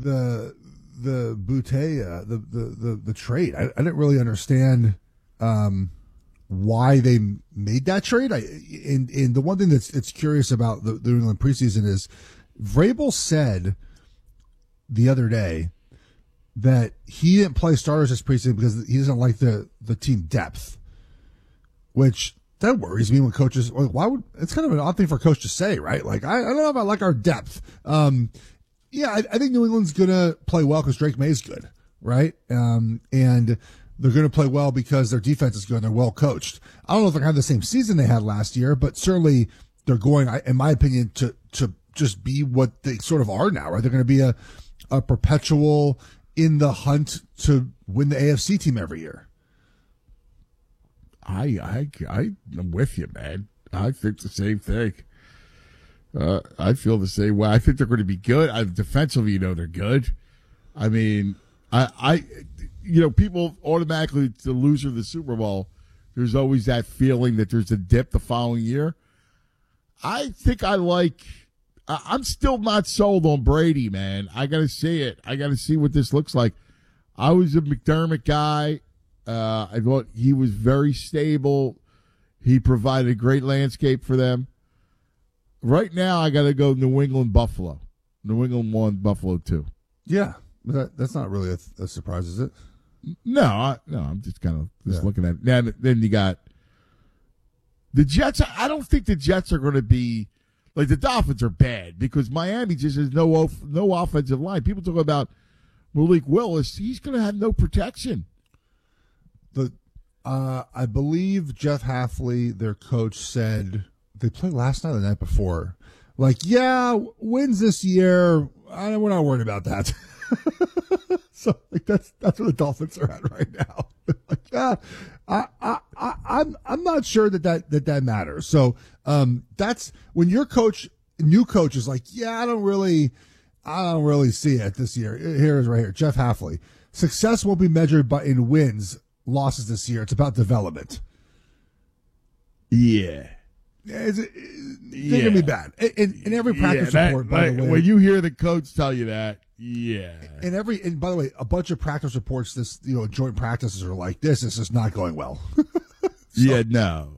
the Boutte the trade. I didn't really understand why they made that trade. And the one thing that's curious about the New England preseason is Vrabel said the other day that he didn't play starters this preseason because he doesn't like the team depth, which that worries me when coaches. Why would it's kind of an odd thing for a coach to say, right? Like I don't know if I like our depth. Yeah, I think New England's gonna play well because Drake May's good, right? And they're gonna play well because their defense is good. They're well coached. I don't know if they're gonna have the same season they had last year, but certainly they're going, in my opinion, to just be what they sort of are now, right? They're gonna be a perpetual in the hunt to win the AFC team every year. I'm with you, man. I think the same thing. I feel the same way. I think they're going to be good. Defensively, they're good. I mean, people automatically, the loser of the Super Bowl, there's always that feeling that there's a dip the following year. I think I'm still not sold on Brady, man. I got to see it. I got to see what this looks like. I was a McDermott guy. I thought he was very stable. He provided a great landscape for them. Right now, I got to go New England, Buffalo. New England 1, Buffalo 2. Yeah, that's not really a surprise, is it? No, I'm just kind of looking at it. Then you got the Jets. I don't think the Jets are going to be like the Dolphins are bad because Miami just has no offensive line. People talk about Malik Willis. He's going to have no protection. I believe Jeff Hafley, their coach, said they played last night or the night before. Like, yeah, wins this year. We're not worried about that. So like that's where the Dolphins are at right now. Like, I'm not sure that matters. So that's when your new coach is like, yeah, I don't really see it this year. Here is right here, Jeff Hafley. Success won't be measured in wins, losses this year. It's about development. Yeah. They're going to be bad. In every practice report, by the way. When you hear the coach tell you that, yeah. And by the way, a bunch of practice reports, joint practices are like, this is just not going well. Yeah, no.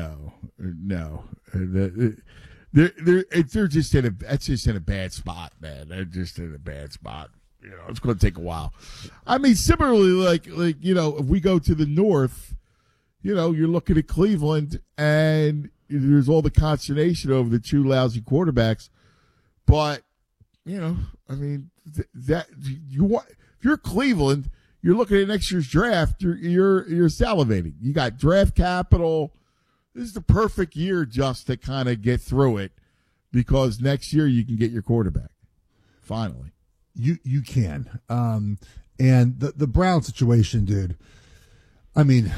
They're just in a bad spot, man. They're just in a bad spot. It's going to take a while. I mean, similarly, like if we go to the north, you're looking at Cleveland and there's all the consternation over the two lousy quarterbacks. But, I mean, if you're Cleveland, you're looking at next year's draft, you're salivating. You got draft capital. This is the perfect year just to kind of get through it because next year you can get your quarterback. Finally. You can. And the Brown situation, dude, I mean,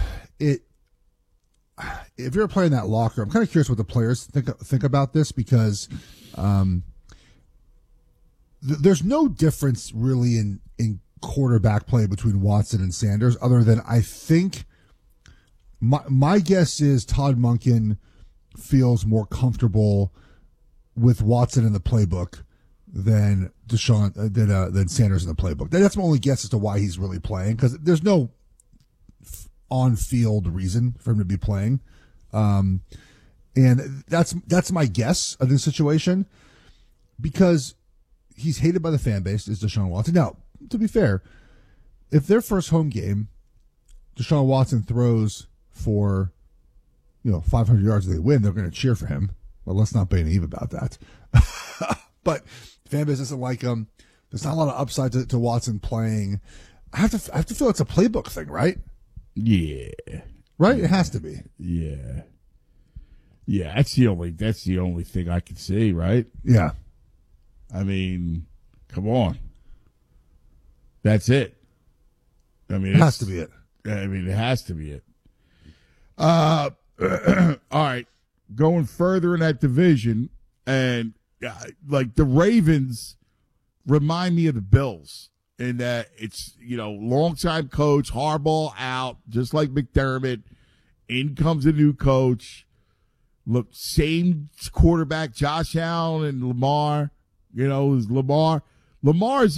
if you're playing that locker, I'm kind of curious what the players think about this because there's no difference really in quarterback play between Watson and Sanders other than I think my guess is Todd Monken feels more comfortable with Watson in the playbook than than Sanders in the playbook. That's my only guess as to why he's really playing because there's no on-field reason for him to be playing. And that's my guess of this situation because he's hated by the fan base is Deshaun Watson. Now, to be fair, if their first home game, Deshaun Watson throws for, 500 yards and they win, they're going to cheer for him. Well, let's not be naive about that. But fan base doesn't like him. There's not a lot of upside to Watson playing. I have to feel it's a playbook thing, right? Yeah. Right? It has to be. Yeah. Yeah, that's the only thing I can see, right? Yeah. I mean, come on. That's it. I mean, it has to be it. I mean, it has to be it. All right. Going further in that division, and like the Ravens remind me of the Bills in that it's, longtime coach, Harbaugh out, just like McDermott. In comes a new coach. Look, same quarterback, Josh Allen and Lamar. Lamar. Lamar's